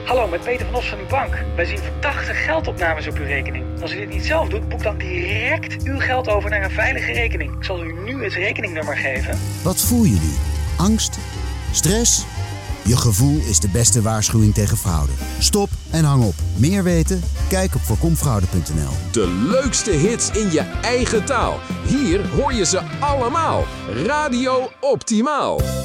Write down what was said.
Hallo, met Peter van Os van uw bank. Wij zien verdachte geldopnames op uw rekening. Als u dit niet zelf doet, boek dan direct uw geld over naar een veilige rekening. Ik zal u nu het rekeningnummer geven. Wat voel je nu? Angst? Stress? Je gevoel is de beste waarschuwing tegen fraude. Stop en hang op. Meer weten? Kijk op voorkomfraude.nl. De leukste hits in je eigen taal. Hier hoor je ze allemaal. Radio Optimaal.